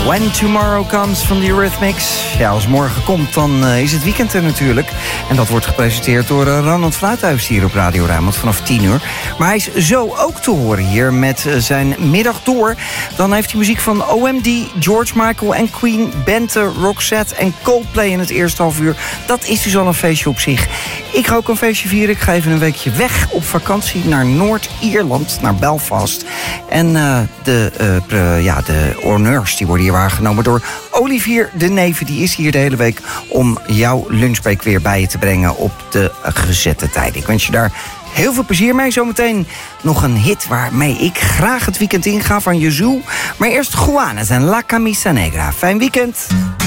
When Tomorrow Comes van The Eurythmics. Ja, als morgen komt, dan is het weekend er natuurlijk. En dat wordt gepresenteerd door Ronald Fluithuis hier op Radio Rijnmond vanaf 10 uur. Maar hij is zo ook te horen hier met zijn middag door. Dan heeft hij muziek van OMD, George Michael en Queen, Bente, Roxette en Coldplay in het eerste half uur. Dat is dus al een feestje op zich. Ik ga ook een feestje vieren. Ik ga even een weekje weg op vakantie naar Noord-Ierland, naar Belfast. En de honneurs die worden hier waargenomen door Olivier de Neve. Die is hier de hele week om jouw lunchbreak weer bij je te brengen op de gezette tijd. Ik wens je daar heel veel plezier mee. Zometeen nog een hit waarmee ik graag het weekend inga van Yazoo. Maar eerst Juanes en La Camisa Negra. Fijn weekend.